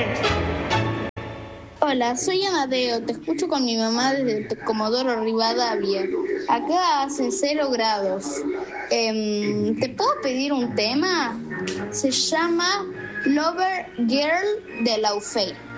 Hola, soy Amadeo, te escucho con mi mamá desde Comodoro Rivadavia. Acá hace 0 grados. ¿Te puedo pedir un tema? Se llama Lover Girl de Laufey.